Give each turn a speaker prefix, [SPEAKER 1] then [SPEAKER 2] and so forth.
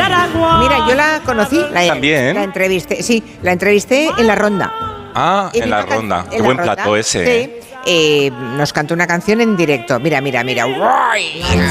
[SPEAKER 1] Mira, yo la conocí.
[SPEAKER 2] También.
[SPEAKER 1] La entrevisté. Sí, la entrevisté en La Ronda.
[SPEAKER 2] Ah, en La Ronda. Qué buen plato ese.
[SPEAKER 1] Sí. Nos cantó una canción en directo. Mira.